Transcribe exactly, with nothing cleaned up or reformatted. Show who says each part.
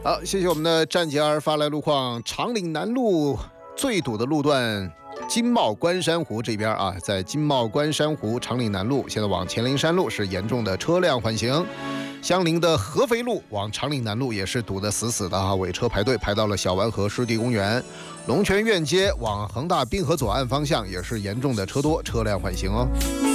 Speaker 1: 好，谢谢我们的战杰儿发来路况，长岭南路最堵的路段。金茂关山湖这边啊，在金茂关山湖长岭南路，现在往乾陵山路是严重的车辆缓行。相邻的合肥路往长岭南路也是堵得死死的啊，尾车排队排到了小湾河湿地公园。龙泉苑街往恒大滨河左岸方向也是严重的车多，车辆缓行哦。